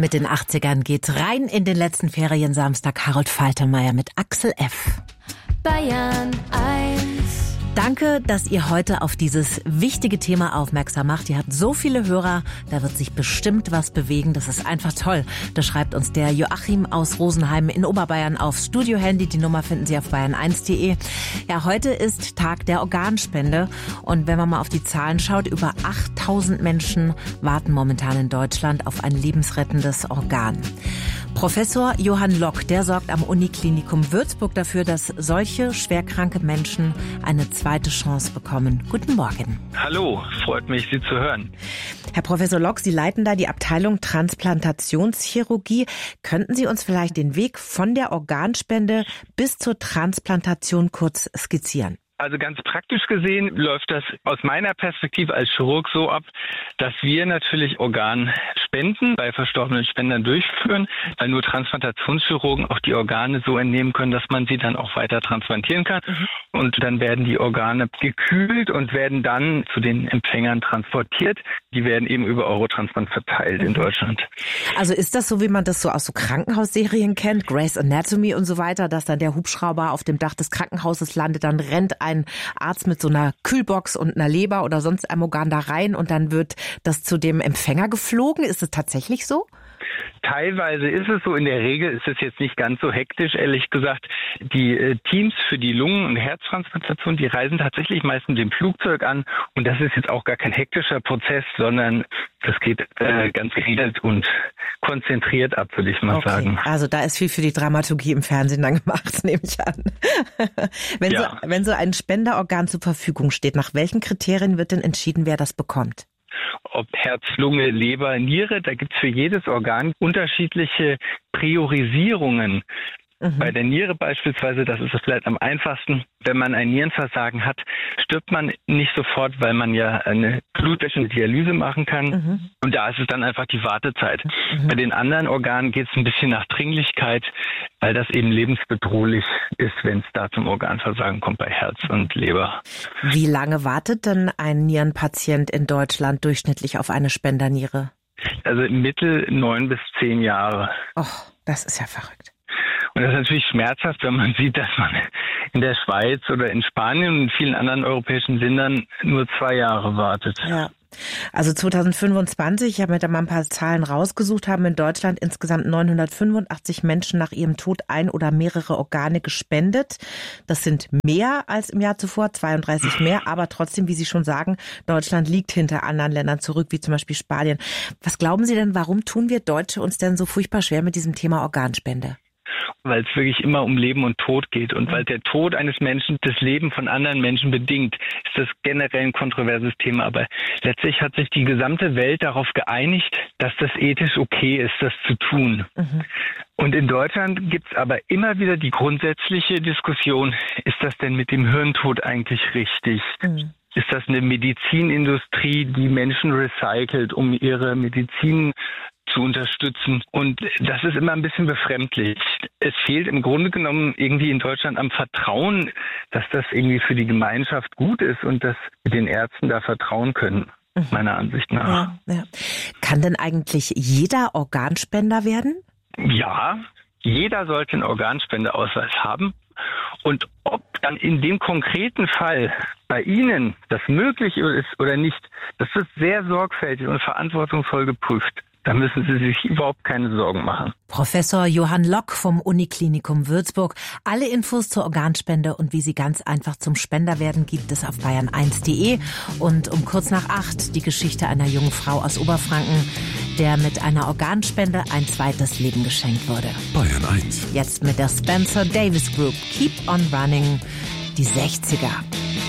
Mit den 80ern geht rein in den letzten Feriensamstag Harold Faltermeier mit Axel F. Bayern 1. Danke, dass ihr heute auf dieses wichtige Thema aufmerksam macht. Ihr habt so viele Hörer, da wird sich bestimmt was bewegen. Das ist einfach toll. Das schreibt uns der Joachim aus Rosenheim in Oberbayern aufs Studiohandy. Die Nummer finden Sie auf bayern1.de. Ja, heute ist Tag der Organspende. Und wenn man mal auf die Zahlen schaut, über 8000 Menschen warten momentan in Deutschland auf ein lebensrettendes Organ. Professor Johann Lock, der sorgt am Uniklinikum Würzburg dafür, dass solche schwerkranke Menschen eine zweite Chance bekommen. Guten Morgen. Hallo, freut mich, Sie zu hören. Herr Professor Lock, Sie leiten da die Abteilung Transplantationschirurgie. Könnten Sie uns vielleicht den Weg von der Organspende bis zur Transplantation kurz skizzieren? Also ganz praktisch gesehen läuft das aus meiner Perspektive als Chirurg so ab, dass wir natürlich Organspenden bei verstorbenen Spendern durchführen, weil nur Transplantationschirurgen auch die Organe so entnehmen können, dass man sie dann auch weiter transplantieren kann. Und dann werden die Organe gekühlt und werden dann zu den Empfängern transportiert. Die werden eben über Eurotransplant verteilt in Deutschland. Also ist das so, wie man das so aus so Krankenhausserien kennt, Grey's Anatomy und so weiter, dass dann der Hubschrauber auf dem Dach des Krankenhauses landet, dann rennt ein Arzt mit so einer Kühlbox und einer Leber oder sonst einem Organ da rein und dann wird das zu dem Empfänger geflogen? Ist es tatsächlich so? Teilweise ist es so, in der Regel ist es jetzt nicht ganz so hektisch, ehrlich gesagt. Die Teams für die Lungen- und Herztransplantation, die reisen tatsächlich meist mit dem Flugzeug an und das ist jetzt auch gar kein hektischer Prozess, sondern das geht ganz geregelt und konzentriert ab, würde ich mal sagen. Also da ist viel für die Dramaturgie im Fernsehen dann gemacht, nehme ich an. Wenn so ein Spenderorgan zur Verfügung steht, nach welchen Kriterien wird denn entschieden, wer das bekommt? Ob Herz, Lunge, Leber, Niere, da gibt's für jedes Organ unterschiedliche Priorisierungen. Bei der Niere beispielsweise, das ist vielleicht am einfachsten, wenn man ein Nierenversagen hat, stirbt man nicht sofort, weil man ja eine blutwäschende Dialyse machen kann. Und da ist es dann einfach die Wartezeit. Bei den anderen Organen geht es ein bisschen nach Dringlichkeit, weil das eben lebensbedrohlich ist, wenn es da zum Organversagen kommt bei Herz und Leber. Wie lange wartet denn ein Nierenpatient in Deutschland durchschnittlich auf eine Spenderniere? Also im Mittel 9 bis 10 Jahre. Och, das ist ja verrückt. Und das ist natürlich schmerzhaft, wenn man sieht, dass man in der Schweiz oder in Spanien und in vielen anderen europäischen Ländern nur 2 Jahre wartet. Ja. Also 2025, ich habe mir da mal ein paar Zahlen rausgesucht, haben in Deutschland insgesamt 985 Menschen nach ihrem Tod ein oder mehrere Organe gespendet. Das sind mehr als im Jahr zuvor, 32 mehr, aber trotzdem, wie Sie schon sagen, Deutschland liegt hinter anderen Ländern zurück, wie zum Beispiel Spanien. Was glauben Sie denn, warum tun wir Deutsche uns denn so furchtbar schwer mit diesem Thema Organspende? Weil es wirklich immer um Leben und Tod geht. Und weil der Tod eines Menschen das Leben von anderen Menschen bedingt, ist das generell ein kontroverses Thema. Aber letztlich hat sich die gesamte Welt darauf geeinigt, dass das ethisch okay ist, das zu tun. Und in Deutschland gibt es aber immer wieder die grundsätzliche Diskussion, ist das denn mit dem Hirntod eigentlich richtig? Ist das eine Medizinindustrie, die Menschen recycelt, um ihre Medizin zu unterstützen? Und das ist immer ein bisschen befremdlich. Es fehlt im Grunde genommen irgendwie in Deutschland am Vertrauen, dass das irgendwie für die Gemeinschaft gut ist und dass wir den Ärzten da vertrauen können, meiner Ansicht nach. Ja. Kann denn eigentlich jeder Organspender werden? Ja, jeder sollte einen Organspendeausweis haben. Und ob dann in dem konkreten Fall bei Ihnen das möglich ist oder nicht, das wird sehr sorgfältig und verantwortungsvoll geprüft. Da müssen Sie sich überhaupt keine Sorgen machen. Professor Johann Lock vom Uniklinikum Würzburg. Alle Infos zur Organspende und wie Sie ganz einfach zum Spender werden, gibt es auf bayern1.de. Und um kurz nach 8 die Geschichte einer jungen Frau aus Oberfranken, der mit einer Organspende ein zweites Leben geschenkt wurde. Bayern 1. Jetzt mit der Spencer Davis Group. Keep on Running. Die 60er.